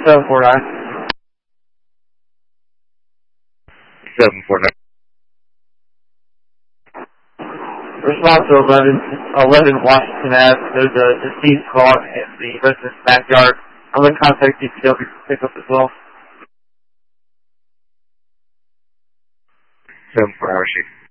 749. 749. Response to 11 Washington Ave. There's a deceased car in the resident's backyard. I'm going to contact DPW for pickup as well. 749.